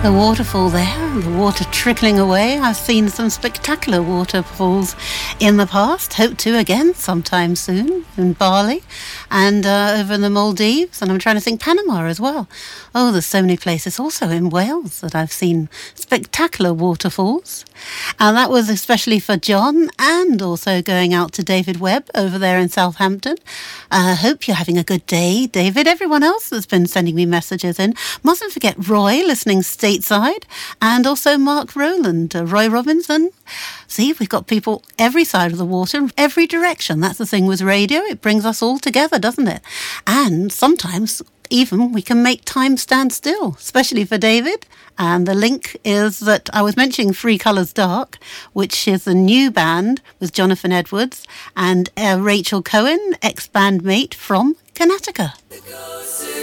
The waterfall there, the water trickling away. I've seen some spectacular waterfalls in the past. Hope to again sometime soon in Bali and over in the Maldives. And I'm trying to think Panama as well. Oh, there's so many places. Also in Wales that I've seen spectacular waterfalls. And that was especially for John and also going out to David Webb over there in Southampton. Hope you're having a good day, David. Everyone else that's been sending me messages in. Mustn't forget Roy listening stateside, and also Mark Rowland, Roy Robinson. See, we've got people every side of the water, every direction. That's the thing with radio. It brings us all together, doesn't it? And sometimes even we can make time stand still, especially for David. And the link is that I was mentioning Three Colours Dark, which is a new band with Jonathan Edwards and Rachel Cohen, ex-bandmate from Karnataka.